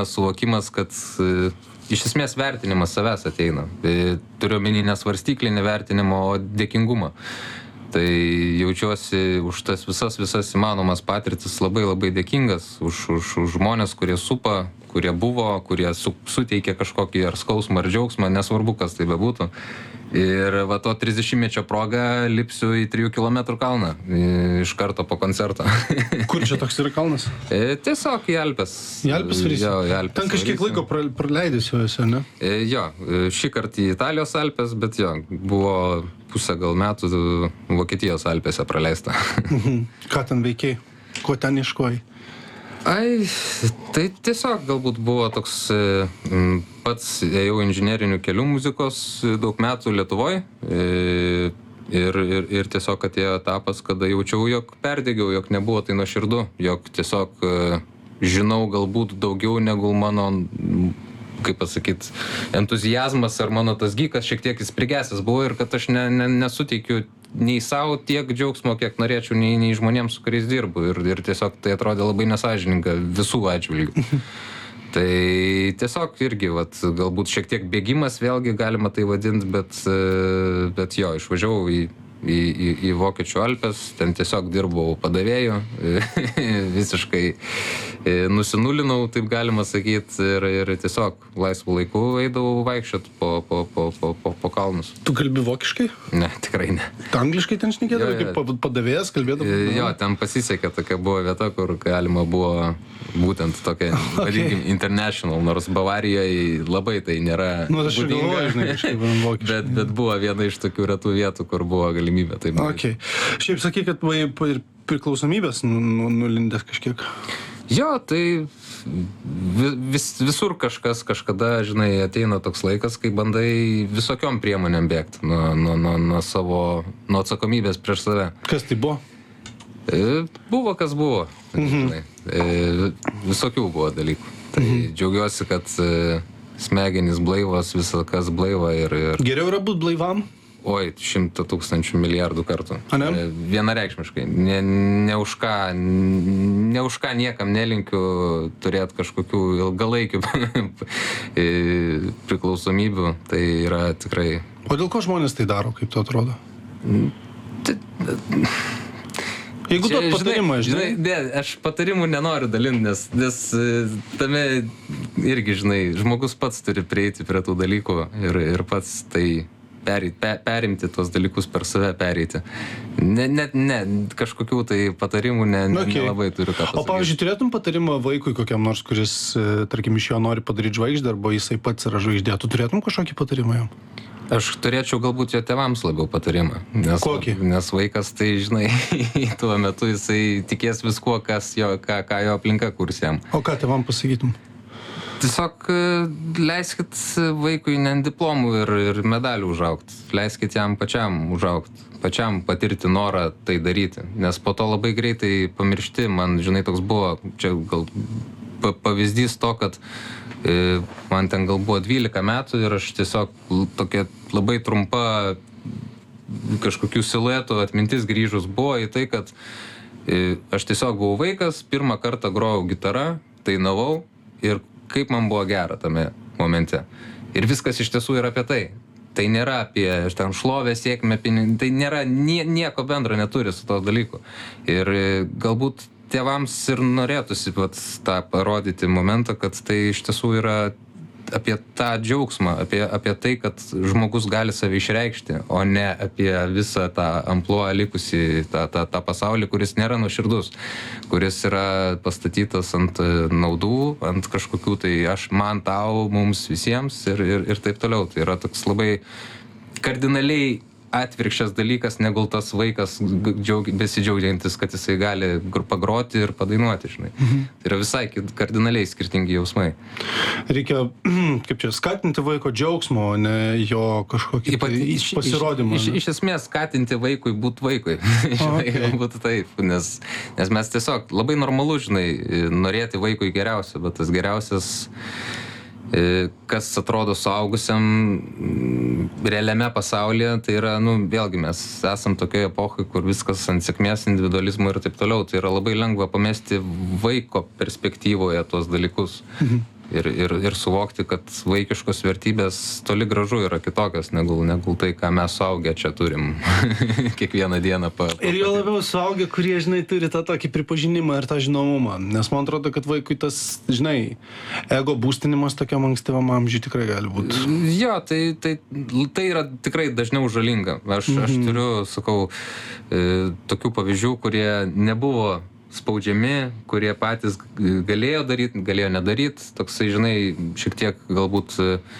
suvokimas, kad iš esmės vertinimas savęs ateina. Turiu omeny nesvarstyklinį vertinimą, o dėkingumą. Tai jaučiuosi už tas visas įmanomas patirtis labai dėkingas, už žmonės, kurie supa, kurie buvo, kurie suteikė kažkokį ar skausmą, ar džiaugsmą, nesvarbu, kas tai bebūtų. Ir va to 30-mečio proga lipsiu į 3 kilometrų kalną iš karto po koncerto. Kur čia toks yra kalnas? Tiesiog į Alpes. Į Alpes varysi? Jo, į Alpes. Ten kažkiek laiko praleidęs jau esi, ne? Jo, šį kartą į Italijos Alpes, bet jo, buvo pusę gal metų Vokietijos Alpėse praleista. Ką ten veikiai? Ko ten ieškojai? Ai, tai tiesiog galbūt buvo toks, pats ėjau inžinerinių kelių muzikos daug metų Lietuvoj ir tiesiog atėjo etapas, kada jaučiau, jog perdegiau, jog nebuvo tai nuoširdu, jog tiesiog žinau galbūt daugiau negu mano, kaip pasakyt, entuziazmas ar mano tas gykas šiek tiek jis prigesęs buvo ir kad aš nesuteikiu nei savo tiek džiaugsmo, kiek norėčiau, nei žmonėms, su kuriais dirbu. Ir tiesiog tai atrodė labai nesąžininga visų atžvilgių. Tai tiesiog irgi, galbūt šiek tiek bėgimas, vėlgi galima tai vadinti, bet jo, išvažiavau į Vokiečių Alpes, ten tiesiog dirbau padavėju, visiškai nusinulinau, taip galima sakyti, ir tiesiog laisvų laikų eidavau vaikščiot po kalnus. Tu kalbi vokiškai? Ne, tikrai ne. Tu angliškai ten šnekėdavai, kaip padavėjas kalbėdavai? Jo, ten pasisekė, tokia buvo vieta, kur galima buvo būtent tokia, vadinkim, international, nors Bavarijoje labai tai nėra būdinga, bet buvo viena iš tokių retų vietų, kur buvo galimybė. Okay. Šiaip sakai, kad ir priklausomybės nulindęs kažkiek. Jo, tai visur kažkada, žinai, ateina toks laikas, kai bandai visokiom priemonėm bėgti nuo atsakomybės prieš save. Kas tai buvo? Buvo, kas buvo. Žinai. Visokių buvo dalykų. Tai džiaugiuosi, kad smegenys blaivos, visokas blaiva ir... Geriau yra būt blaivam? Oi, 100 000 milijardų kartų. Vienareikšmiškai. Ne už ką niekam nelinkiu turėti kažkokių ilgalaikių priklausomybių. Tai yra tikrai... O dėl ko žmonės tai daro, kaip tu atrodo? Jeigu duot patarimą, žinai... Ne, aš patarimų nenoriu dalinti, nes tame irgi, žinai, žmogus pats turi prieiti prie tų dalykų ir pats tai... perimti tuos dalykus per save pereiti. Ne, kažkokių tai patarimų nelabai turiu ką pasakyti. O pavyzdžiui, turėtum patarimą vaikui kokiam nors, kuris, tarkim, iš jo nori padaryti žvaigždę, arba jisai pats yra žvaigždė. Tu turėtum kažkokį patarimą jam? Aš turėčiau galbūt jo tėvams labiau patarimą. Kokį? Nes vaikas, tai, žinai, tuo metu jisai tikės viskuo, ką jo aplinka kurs jam. O ką tėvam pasakytum? Tiesiog leiskit vaikui ne ant diplomų ir medalių užaugti. Leiskit jam pačiam užaugti, pačiam patirti norą tai daryti. Nes po to labai greitai pamiršti. Man, žinai, toks buvo, čia gal pavyzdys to, kad man ten gal buvo 12 metų ir aš tiesiog tokia labai trumpa kažkokių siluetų atmintis grįžus buvo į tai, kad aš tiesiog buvau vaikas, pirmą kartą grojau gitarą, dainavau ir kaip man buvo gera tame momente. Ir viskas iš tiesų yra apie tai. Tai nėra apie ten šlovę, sėkmę, pinigų, tai nėra, nieko bendro neturi su to dalyku. Ir galbūt tėvams ir norėtųsi tą parodyti momentą, kad tai iš tiesų yra apie tą džiaugsmą, apie tai, kad žmogus gali save išreikšti, o ne apie visą tą ampluą likusį, tą pasaulį, kuris nėra nuoširdus, kuris yra pastatytas ant naudų, ant kažkokių tai aš, man, tau, mums visiems ir taip toliau. Tai yra toks labai kardinaliai atvirkščias dalykas, negu tas vaikas besidžiaugiantis, kad jisai gali pagroti ir padainuoti, žinai. Tai yra visai kardinaliai skirtingi jausmai. Reikia, kaip čia, skatinti vaiko džiaugsmo, o ne jo kažkokį pasirodymą. Iš esmės skatinti vaikui būt vaikui. Žinai, būtų taip, nes mes tiesiog labai normalu, žinai, norėti vaikui geriausio, bet tas geriausias kas atrodo suaugusiam realiame pasaulyje, tai yra, vėlgi mes esam tokioje epochoje, kur viskas ant sėkmės, individualizmo ir taip toliau. Tai yra labai lengva pamesti vaiko perspektyvoje tuos dalykus. ir suvokti, kad vaikiškos vertybės toli gražu yra kitokios negu tai, ką mes suaugę čia turim kiekvieną dieną. Ir jo labiau suaugę, kurie, žinai, turi tą tokį pripažinimą ir tą žinomumą. Nes man atrodo, kad vaikui tas, žinai, ego būstinimas tokiam ankstyvam amžiui tikrai gali būti. Jo, tai yra tikrai dažniau žalinga. Aš turiu, sakau, tokių pavyzdžių, kurie nebuvo spaudžiami, kurie patys galėjo daryti, galėjo nedaryti. Toksai, žinai, šiek tiek galbūt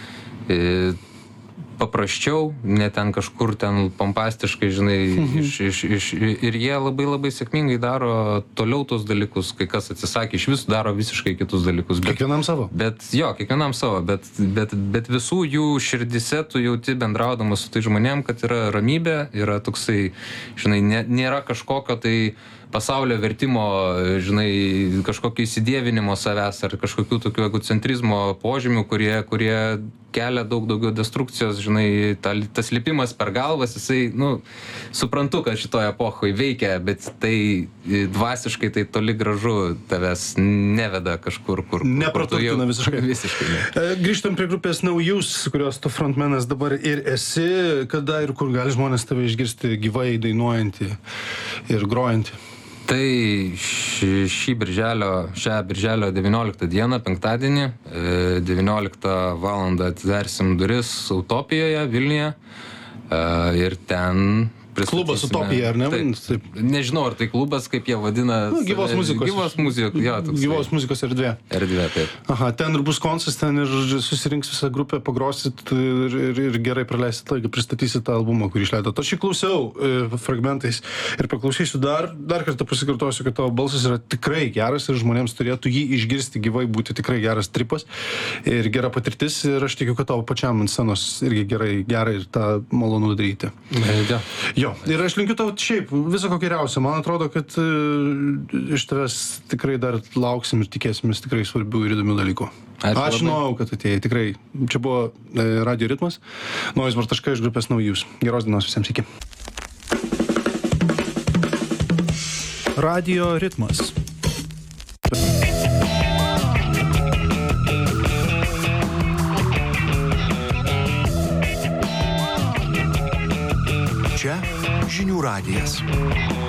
paprasčiau, ne ten kažkur ten pompastiškai, žinai, ir jie labai labai sėkmingai daro toliau tos dalykus, kai kas atsisakė, iš vis daro visiškai kitus dalykus. Kiekvienam savo. Kiekvienam savo, bet visų jų širdise tu jauti bendraudamas su tai žmonėm, kad yra ramybė, yra toksai, žinai, nėra kažkokio tai pasaulio vertimo, žinai, kažkokio įsidievinimo savęs ar kažkokių tokių egocentrizmo požymių, kurie kelia daug daugiau destrukcijos, žinai, tas lipimas per galvas, jisai, suprantu, kad šitoje epochoje veikia, bet tai dvasiškai tai toli gražu tavęs neveda kažkur, kur nepraturtina visiškai. Visiškai ne. Grįžtam prie grupės No Use, kurios tu frontmenas dabar ir esi, kada ir kur gali žmonės tave išgirsti gyvai dainuojantį ir grojantį? Tai šią birželio 19 dieną, penktadienį, 19 valandą atversim duris Utopijoje, Vilniuje, ir ten klubas Utopija, ar ne? Taip. Nežinau, ar tai klubas, kaip jie vadina. Gyvos muzikos. Gyvos muzikos erdvė. Erdvė, taip. Aha, ten ir bus koncas, ten ir susirinks visą grupę, pagrosit ir gerai praleisit laiką, pristatysit tą albumą, kurį išleidot. Aš jį klausiau fragmentais ir paklausysiu dar kartą pasikartosiu, kad tavo balsas yra tikrai geras ir žmonėms turėtų jį išgirsti gyvai, būti tikrai geras tripas ir gera patirtis ir aš tikiu, kad tavo pačiam ant scenos irgi gerai ir tą malonu daryti. Jo, ir aš linkiu tau šiaip viso ko geriausio. Man atrodo, kad iš tavęs tikrai dar lauksim ir tikėsimės tikrai svarbių ir įdomių dalykų. Ačiū, kad atėjai. Tikrai. Čia buvo Radio Ritmas. Noise Bartaška iš grupės No Use. Geros dienos visiems, iki. Radio Ritmas. Čia Žinių radijas.